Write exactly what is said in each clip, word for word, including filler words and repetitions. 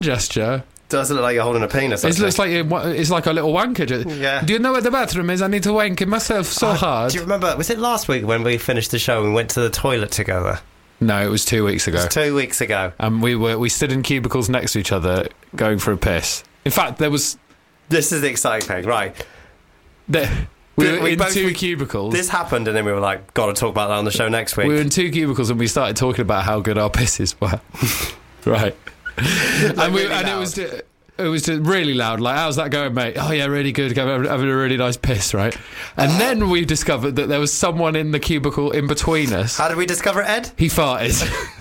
gesture. Doesn't look like you're holding a penis. It looks like you, it's like a little wanker. Yeah. Do you know where the bathroom is? I need to wank in myself so uh, hard. Do you remember, was it last week when we finished the show and we went to the toilet together? No, it was two weeks ago. It was two weeks ago. And we were we stood in cubicles next to each other going for a piss. In fact, there was... This is the exciting thing, right. There, we were we in both, two we, cubicles. This happened and then we were like, got to talk about that on the show next week. We were in two cubicles and we started talking about how good our pisses were. Right. Like and we, really and it was... It was just really loud, like, how's that going, mate? Oh, yeah, really good, having a really nice piss, right? And then we discovered that there was someone in the cubicle in between us. How did we discover Ed? He farted.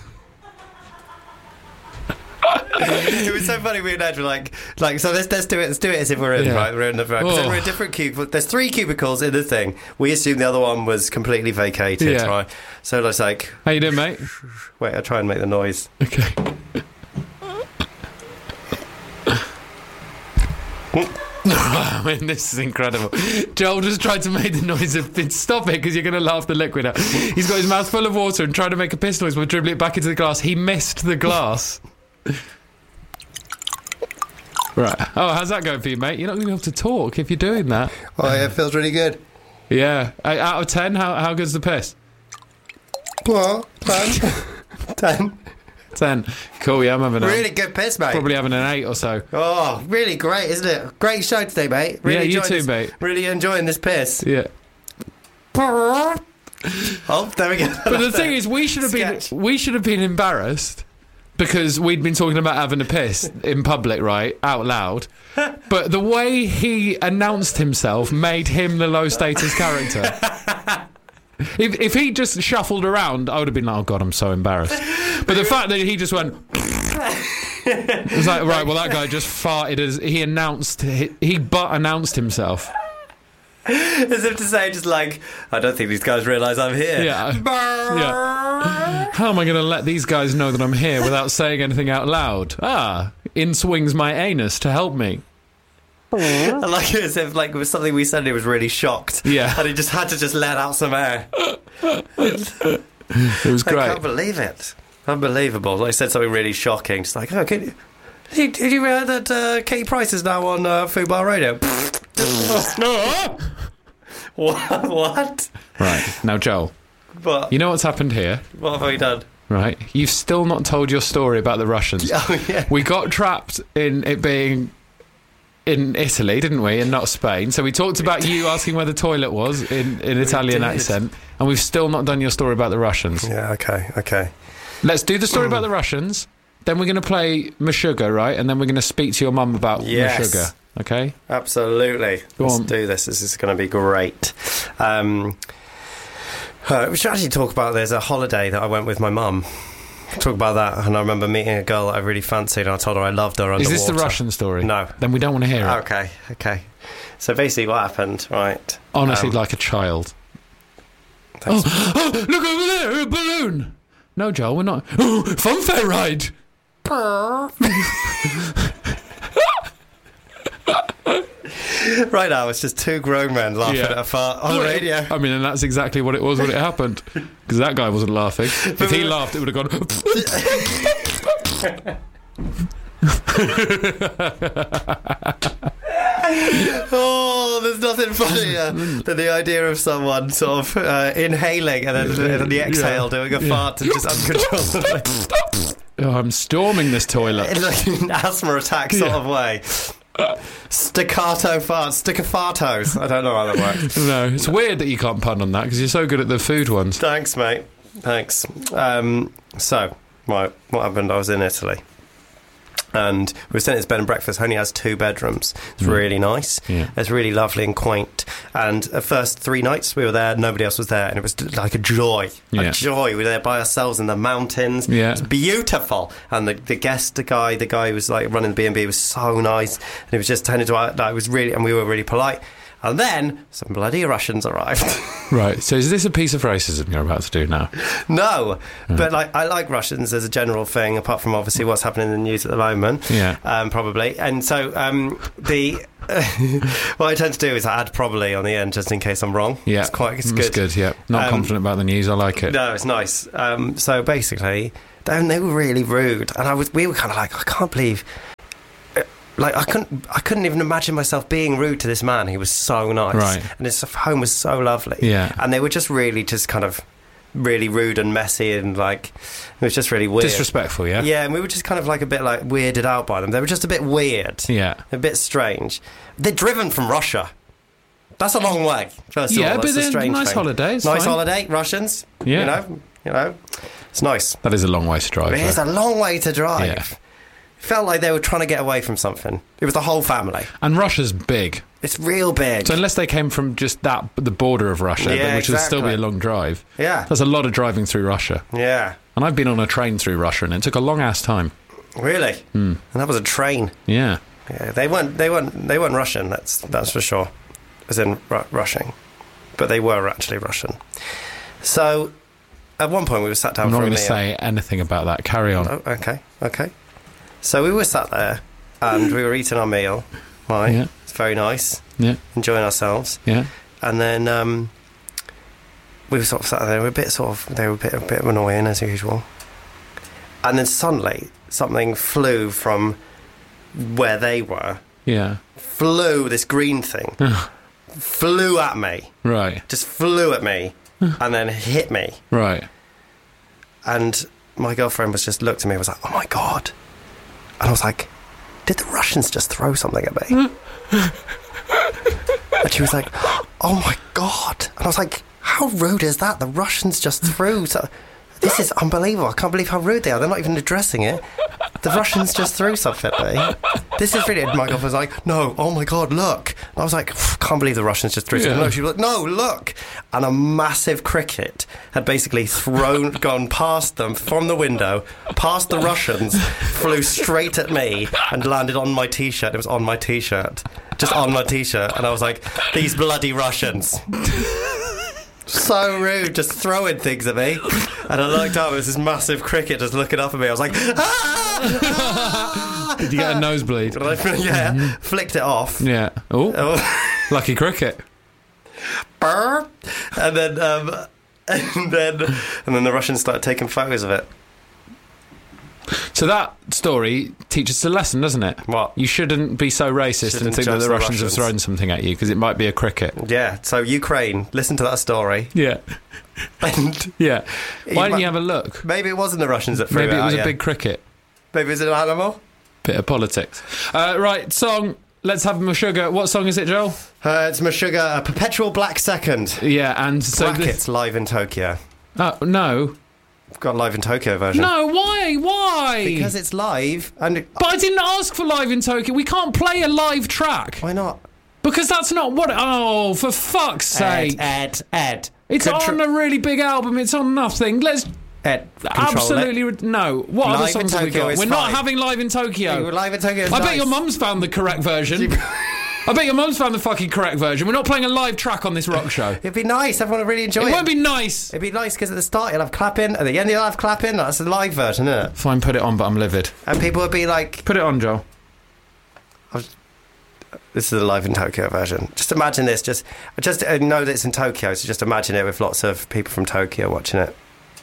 It was so funny. We and Ed were like, like, so let's, let's do it. Let's do it as if we're in, yeah. right? We're in the right. Oh. We're in different cubicles. There's three cubicles in the thing. We assumed the other one was completely vacated, yeah. right? So it's like, how you doing, mate? Wait, I'll try and make the noise. Okay. I mean, this is incredible. Joel just tried to make the noise of stop it because you're going to laugh the liquid out. He's got his mouth full of water and trying to make a piss noise by dribbling it back into the glass. He missed the glass. Right. Oh, how's that going for you, mate? You're not going to be able to talk if you're doing that. Oh, yeah, it feels really good. Yeah. Out of ten, how how good's the piss? Well, ten. ten. ten. Cool, yeah, I'm having a... Really good piss, mate. Probably having an eight or so. Oh, really great, isn't it? Great show today, mate. Really yeah, you enjoying too, this, mate. Really enjoying this piss. Yeah. Oh, there we go. But the thing is, we should have Sketch. been we should have been embarrassed because we'd been talking about having a piss in public, right, out loud. But the way he announced himself made him the low status character. If if he just shuffled around, I would have been like, oh God, I'm so embarrassed. But the fact that he just went... It was like, right, well, that guy just farted as he announced... He, he but announced himself. As if to say, just like, I don't think these guys realise I'm here. Yeah. yeah. How am I going to let these guys know that I'm here without saying anything out loud? Ah, in swings my anus to help me. I like it as if like it was something we said and he was really shocked. Yeah. And he just had to just let out some air. It was great. I can't believe it. Unbelievable. I said something really shocking. Just like, oh, can you, did you, did you hear that uh, Katie Price is now on uh, Food Bar Radio? What? What? Right. Now, Joel, What? you know what's happened here? What have we done? Right. You've still not told your story about the Russians. Oh, yeah. We got trapped in it being in Italy, didn't we, and not Spain. So we talked about you asking where the toilet was in an Italian did. accent, and we've still not done your story about the Russians. Yeah, okay, okay. Let's do the story about the Russians, then we're going to play Meshuggah, right? And then we're going to speak to your mum about Yes. Meshuggah, okay? Absolutely. Go Let's on. do this. This is going to be great. Um, uh, we should actually talk about, there's a holiday that I went with my mum. Talk about that. And I remember meeting a girl that I really fancied and I told her I loved her underwater. Is this the Russian story? No. Then we don't want to hear it. Okay, okay. So basically what happened, right? Honestly, um, like a child. thanks. Oh, oh, look over there, a balloon! No, Joel, we're not. Oh, funfair ride! Right now, it's just two grown men laughing Yeah. at a fart on the Well, radio. I mean, and that's exactly what it was when it happened. Because that guy wasn't laughing. If he laughed, it would have gone... Oh, there's nothing funnier than the idea of someone sort of uh, inhaling and then, and then the exhale Yeah. doing a Yeah. fart and just uncontrollably. Oh, I'm storming this toilet. In like an asthma attack sort Yeah. of way. Staccato farts, stickafartos. I don't know how that works. No, it's weird that you can't pun on that because you're so good at the food ones. Thanks, mate. Thanks. Um, so, right, what happened? I was in Italy. And we were staying at this bed and breakfast. It only has two bedrooms. It's Mm. really nice. Yeah. It's really lovely and quaint. And the first three nights we were there, nobody else was there. And it was like a joy. Yeah. A joy. We were there by ourselves in the mountains. Yeah. It's beautiful. And the, the guest, the guy, the guy who was like running the B and B was so nice. And he was just tending to our, like, was really, and we were really polite. And then some bloody Russians arrived. Right, so is this a piece of racism you're about to do now? No, but like I like Russians as a general thing, apart from obviously what's happening in the news at the moment. Yeah. um, probably. And so um, the what I tend to do is I add probably on the end just in case I'm wrong. Yeah, it's quite it's It's good. good, yeah. Not Um, confident about the news, I like it. No, it's nice. Um, so basically, they, they were really rude, and I was we were kind of like, I can't believe like I couldn't, I couldn't even imagine myself being rude to this man. He was so nice, Right. and his home was so lovely. Yeah. and they were just really, just kind of, really rude and messy, and like it was just really weird, Disrespectful, yeah? Yeah, and we were just kind of like a bit like weirded out by them. They were just a bit weird, Yeah. a bit strange. They're driven from Russia. That's a long way. First of Yeah, all, but that's a they're strange nice thing. holiday, it's Nice fine. holiday, Russians. Yeah. you know, you know, it's nice. That is a long way to drive. It is though. a long way to drive. Yeah. It felt like they were trying to get away from something. It was the whole family. And Russia's big. It's real big. So unless they came from just that, the border of Russia, Yeah, which would still be exactly. a long drive. Yeah. There's a lot of driving through Russia. Yeah. And I've been on a train through Russia, and it took a long-ass time. Really? Mm. And that was a train. Yeah. Yeah, they weren't. They weren't. They weren't Russian. That's that's for sure. As in Ru- rushing, but they were actually Russian. So, at one point we were sat down I'm for not a going to meal. say anything about that. Carry on. Oh, okay, okay. So we were sat there, and we were eating our meal. Right. Yeah. It's very nice. Yeah. Enjoying ourselves. Yeah. And then um, we were sort of sat there. We were a bit sort of. They were a bit a bit annoying as usual. And then suddenly something flew from where they were. Yeah. Flew this green thing. Flew at me. Right. Just flew at me, and then hit me. Right. And my girlfriend was just looked at me and was like, "Oh my god!" And I was like, "Did the Russians just throw something at me?" And she was like, "Oh my god!" And I was like, "How rude is that? The Russians just threw. So- this is unbelievable. I can't believe how rude they are. They're not even addressing it. The Russians just threw something at me. This is really." And my girlfriend was like, "No, oh my god, look!" And I was like, "Can't believe the Russians just threw something." Yeah. No, she was like, "No, look!" And a massive cricket had basically thrown, gone past them from the window, past the Russians, flew straight at me and landed on my t-shirt. It was on my t-shirt, just on my t-shirt, and I was like, "These bloody Russians." So rude, just throwing things at me. And I looked up, it was this massive cricket just looking up at me. I was like, "Ah!" Did you get a nosebleed? And I, yeah, flicked it off. Yeah. Oh, Oh, lucky cricket. burr. And then, um, and then, and then the Russians started taking photos of it. So that story teaches us a lesson, doesn't it? What? You shouldn't be so racist Shouldn't and think that judge the the Russians, Russians. have thrown something at you, because it might be a cricket. Yeah. So Ukraine, listen to that story. Yeah. And Yeah. Why You don't might- you have a look? maybe it wasn't the Russians that threw Maybe it it was at a you. big cricket. Maybe it was an animal. Bit of politics. Uh, right, song. Let's have my sugar. What song is it, Joel? Uh, it's Meshuggah, a perpetual black second. Yeah, and so the- Brackets live in Tokyo. oh no, I've got a live in Tokyo version. no. Why? Why? Because it's live, and it, But I didn't ask for live in Tokyo. We can't play a live track why not? because that's not what. Oh, for fuck's sake! Ed, Ed, Ed. It's Contro- on a really big album. It's on nothing. Let's Ed, control absolutely it. re- no. What other Live in songs have we Tokyo got? is We're not fine. having live in Tokyo. We're live in Tokyo. It's I bet nice. your mum's found the correct version. I bet your mum's found the fucking correct version. We're not playing a live track on this rock show. It'd be nice. Everyone would really enjoy It it. won't be nice. It'd be nice because at the start you'll have clapping, at the end you'll have clapping. That's the live version, isn't it? Fine, put it on, but I'm livid. And people would be like, Put it on, Joel. "This is the live in Tokyo version." Just imagine this. Just, just uh, know that it's in Tokyo. So just imagine it with lots of people from Tokyo watching it.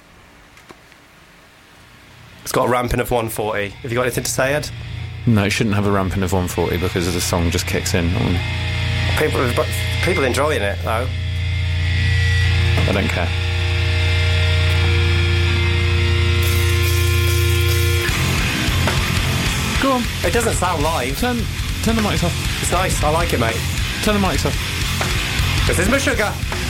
It's got a ramping of one forty. Have you got anything to say, Ed? No, it shouldn't have a ramping of one forty because the song just kicks in. Oh, People, but people enjoying it though. I don't care. Go on, It doesn't sound live. turn, turn the mics off. It's nice. I like it, mate. Turn the mics off. This is Meshuggah.